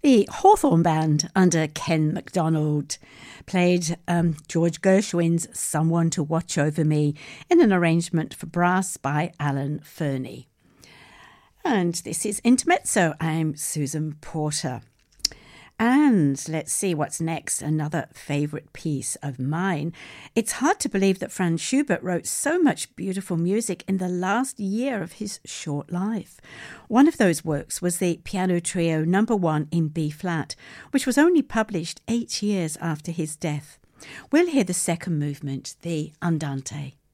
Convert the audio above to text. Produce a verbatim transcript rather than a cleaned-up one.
The Hawthorne Band under Ken MacDonald played um, George Gershwin's Someone to Watch Over Me in an arrangement for brass by Alan Fernie. And this is Intermezzo. I'm Susan Porter. And let's see what's next, another favourite piece of mine. It's hard to believe that Franz Schubert wrote so much beautiful music in the last year of his short life. One of those works was the Piano Trio number one in B-flat, which was only published eight years after his death. We'll hear the second movement, the Andante.